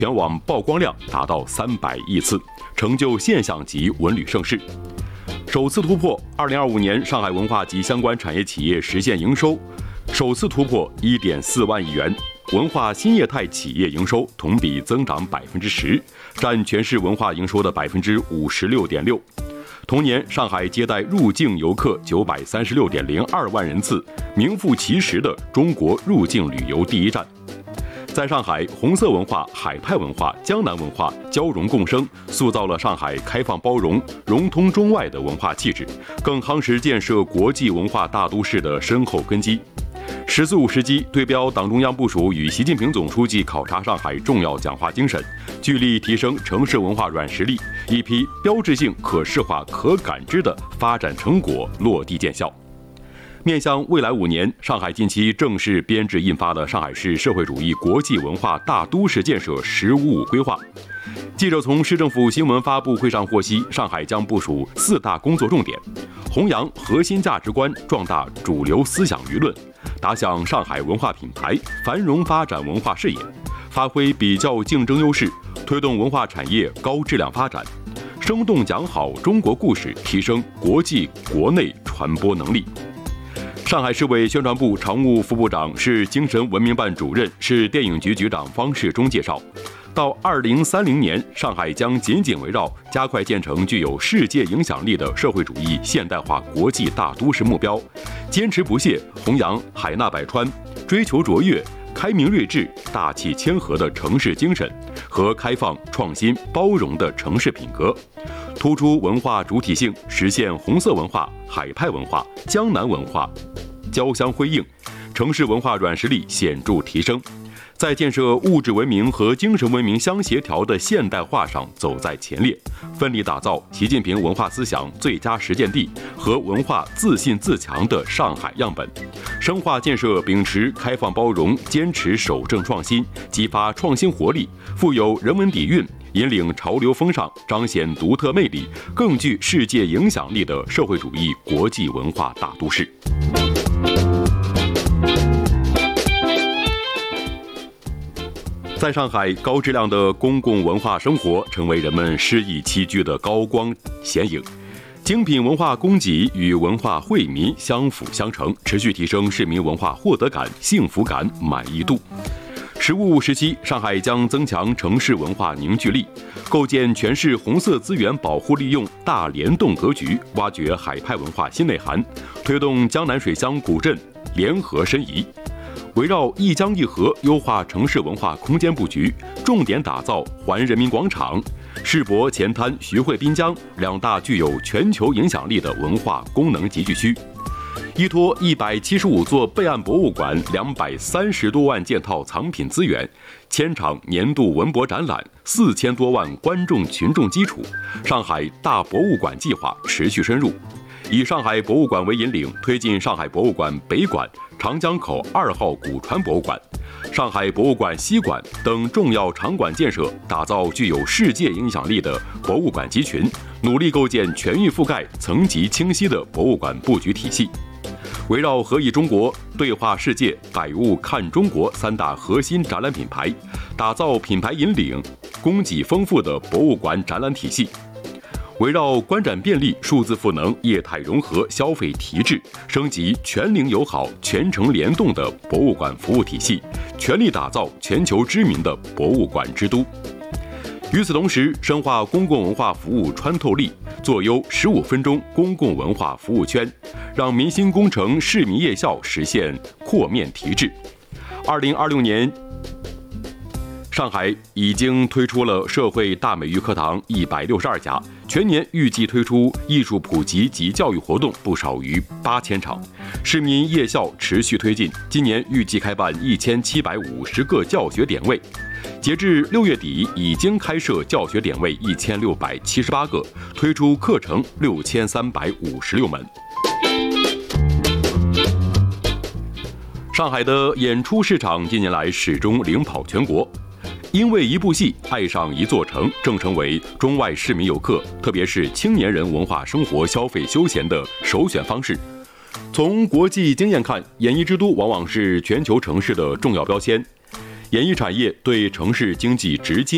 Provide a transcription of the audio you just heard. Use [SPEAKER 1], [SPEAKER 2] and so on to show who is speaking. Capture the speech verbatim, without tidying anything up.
[SPEAKER 1] 全网曝光量达到三百亿次，成就现象级文旅盛事。首次突破二零二五年上海文化及相关产业企业实现营收，首次突破 一点四万亿元。文化新业态企业营收同比增长百分之十，占全市文化营收的百分之五十六点六。同年，上海接待入境游客九百三十六点零二万人次，名副其实的中国入境旅游第一站。在上海，红色文化、海派文化、江南文化交融共生，塑造了上海开放包容、融通中外的文化气质，更夯实建设国际文化大都市的深厚根基。十四五时期对标党中央部署与习近平总书记考察上海重要讲话精神，聚力提升城市文化软实力，一批标志性、可视化、可感知的发展成果落地见效。面向未来五年，上海近期正式编制印发了上海市社会主义国际文化大都市建设“十五五”规划。记者从市政府新闻发布会上获悉，上海将部署四大工作重点：弘扬核心价值观，壮大主流思想舆论，打响上海文化品牌，繁荣发展文化事业，发挥比较竞争优势，推动文化产业高质量发展，生动讲好中国故事，提升国际国内传播能力。上海市委宣传部常务副部长、市精神文明办主任、市电影局局长方世忠介绍，到二零三零年，上海将紧紧围绕加快建成具有世界影响力的社会主义现代化国际大都市目标，坚持不懈弘扬海纳百川、追求卓越、开明睿智、大气谦和的城市精神和开放、创新、包容的城市品格，突出文化主体性，实现红色文化、海派文化、江南文化交相辉映，城市文化软实力显著提升，在建设物质文明和精神文明相协调的现代化上走在前列，奋力打造习近平文化思想最佳实践地和文化自信自强的上海样本，深化建设秉持开放包容、坚持守正创新、激发创新活力、富有人文底蕴、引领潮流风尚、彰显独特魅力、更具世界影响力的社会主义国际文化大都市。在上海，高质量的公共文化生活成为人们诗意栖居的高光显影。精品文化供给与文化惠民相辅相成，持续提升市民文化获得感、幸福感、满意度。十五五时期，上海将增强城市文化凝聚力，构建全市红色资源保护利用大联动格局，挖掘海派文化新内涵，推动江南水乡古镇联合申遗。围绕一江一河优化城市文化空间布局，重点打造环人民广场、世博前滩、徐汇滨江两大具有全球影响力的文化功能集聚区。依托一百七十五座备案博物馆、两百三十多万件套藏品资源、千场年度文博展览、四千多万观众群众基础，上海大博物馆计划持续深入。以上海博物馆为引领，推进上海博物馆北馆、长江口二号古船博物馆、上海博物馆西馆等重要场馆建设，打造具有世界影响力的博物馆集群，努力构建全域覆盖、层级清晰的博物馆布局体系。围绕合意中国、对话世界、百物看中国三大核心展览品牌，打造品牌引领、供给丰富的博物馆展览体系。围绕观展便利、数字赋能、业态融合、消费提质，升级全龄友好、全程联动的博物馆服务体系，全力打造全球知名的博物馆之都。与此同时，深化公共文化服务穿透力，做优十五分钟公共文化服务圈，让民心工程、市民夜校实现扩面提质。二零二六年，上海已经推出了社会大美育课堂一百六十二家，全年预计推出艺术普及及教育活动不少于八千场。市民夜校持续推进，今年预计开办一千七百五十个教学点位。截至六月底，已经开设教学点位一千六百七十八个，推出课程六千三百五十六门。上海的演出市场近年来始终领跑全国。因为一部戏爱上一座城，正成为中外市民游客，特别是青年人文化生活、消费休闲的首选方式。从国际经验看，演艺之都往往是全球城市的重要标签。演艺产业对城市经济直接